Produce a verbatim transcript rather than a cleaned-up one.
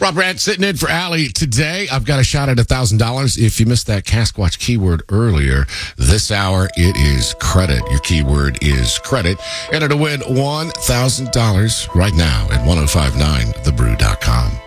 Rob Brandt sitting in for Allie today. I've got a shot at one thousand dollars. If you missed that Casquatch keyword earlier, this hour it is credit. Your keyword is credit. Enter to win one thousand dollars right now at ten fifty-nine the brew dot com.